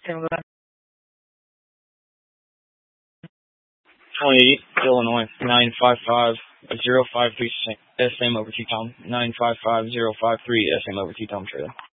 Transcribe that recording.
Sam, go ahead. 28, Illinois, 955-053, SM over T-Tom, 955-053, SM over T-Tom trailer.